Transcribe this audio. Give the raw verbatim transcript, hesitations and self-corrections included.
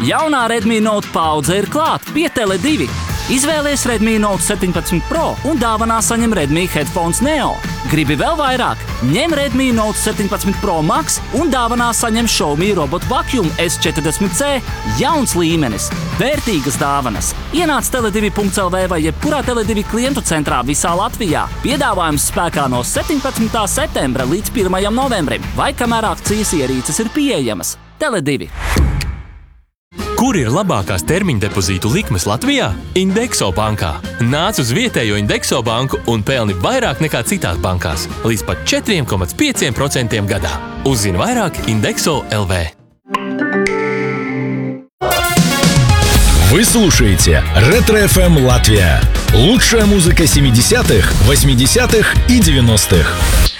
Jaunā Redmi Note paudze ir klāt pie Tele divi. Izvēlies Redmi Note septiņpadsmit Pro un dāvanā saņem Redmi Headphones Neo. Gribi vēl vairāk? Ņem Redmi Note septiņpadsmit Pro Max un dāvanā saņem Xiaomi Robot Vacuum S četrdesmit C. Jauns līmenis, vērtīgas dāvanas. Ienāc tele divi punkts el vē vai jebkurā Tele divi klientu centrā visā Latvijā. Piedāvājums spēkā no septiņpadsmitā septembra līdz pirmajam novembrim, vai kamēr akcijas ierīces ir pieejamas. Tele divi. Kur ir labākās termiņa depozītu likmes Latvijā? Indexo bankā. Nāc uz vietējo Indexo banku un pelni vairāk nekā citās bankās. Līdz pat četri komats pieci procenti gadā. Uzzini vairāk Indexo точка эл ви. Вы слушаете Ретро эф эм Латвия. Лучшая музыка семидесятых, восьмидесятых и девяностых.